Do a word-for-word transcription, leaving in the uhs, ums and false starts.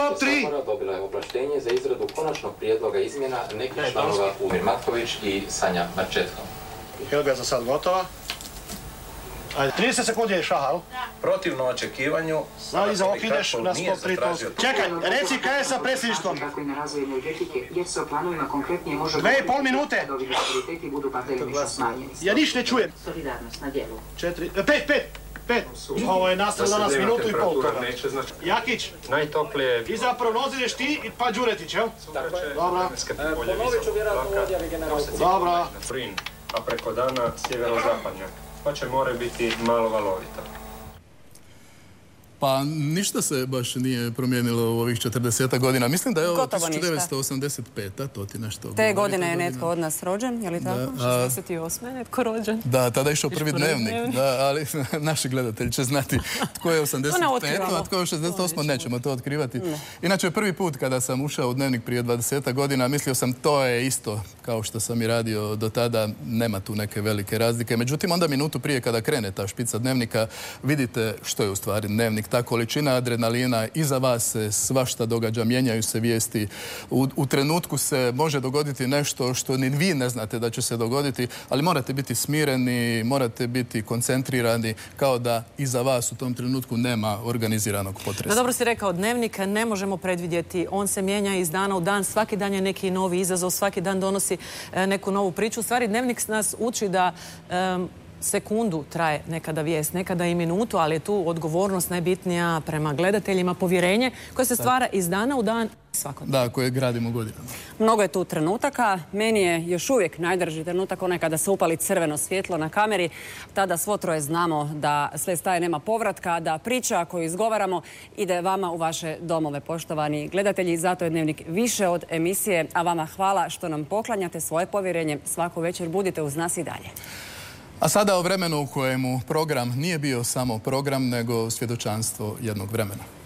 Top tri. Dobila je opraštenje za izradu konačnog prijedloga izmjena nekih članova Umir Matković i Sanja Marčetko. Helga je za sad gotova. Ajde, trideset sekundi je šaha, ali? Protivno očekivanju, Sada iza ovog ideš na sto tri točke. Čekaj, reci kaj je sa predsjedništvom? Dve i pol minute. Ja niš ne čujem. Četiri, pet, pet, pet. Ovo je nastav danas minutu i pol toga. Jakić, najtoplije... iza prognozireš ti i pa Đuretić, jel? Dobra. Ponovit ću vjerojatno u odjavi generalnog. Dobra. A preko dana sjevero-zapadnjak. Pa će more biti malo valovito. Pa ništa se baš nije promijenilo u ovih četrdeset godina. Mislim da je ovo tisuću devetsto osamdeset peta, to ti nešto... Te godine je netko od nas rođen, je li tako? šezdeset osme je netko rođen. Da, tada je išao prvi dnevnik, da, ali naši gledatelji će znati tko je osamdeset peto, a tko je šezdeset osmo, nećemo to otkrivati. Inače, prvi put kada sam ušao u dnevnik prije dvadeset godina, mislio sam to je isto kao što sam i radio do tada, nema tu neke velike razlike. Međutim, onda minutu prije kada krene ta špica dnevnika, vidite što je u stvari dnevnik. Ta količina adrenalina, iza vas se svašta događa, mijenjaju se vijesti. U, u trenutku se može dogoditi nešto što ni vi ne znate da će se dogoditi, ali morate biti smireni, morate biti koncentrirani, kao da iza vas u tom trenutku nema organiziranog potresa. Da, dobro si rekao, dnevnik ne možemo predvidjeti. On se mijenja iz dana u dan, svaki dan je neki novi izazov, svaki dan donosi e, neku novu priču. U stvari, dnevnik nas uči da... E, sekundu traje nekada vijest, nekada i minutu, ali je tu odgovornost najbitnija prema gledateljima, povjerenje koje se stvara iz dana u dan svakodnevno. Da, koje gradimo godinama. Mnogo je tu trenutaka. Meni je još uvijek najdrži trenutak onaj kada se upali crveno svjetlo na kameri. Tada svo troje znamo da sve staje, nema povratka, da priča koju izgovaramo ide vama u vaše domove, poštovani gledatelji. Zato je dnevnik više od emisije, a vama hvala što nam poklanjate svoje povjerenje. Svaku večer budite uz nas i dalje. A sada o vremenu u kojemu program nije bio samo program, nego svjedočanstvo jednog vremena.